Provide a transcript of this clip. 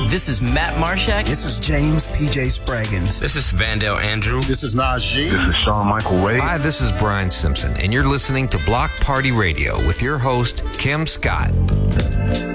This is Matt Marshak. This is James P.J. Spraggins. This is Vandale Andrew. This is Najee. This is Sean Michael Wade. Hi, this is Brian Simpson, and you're listening to Block Party Radio with your host, Kim Scott.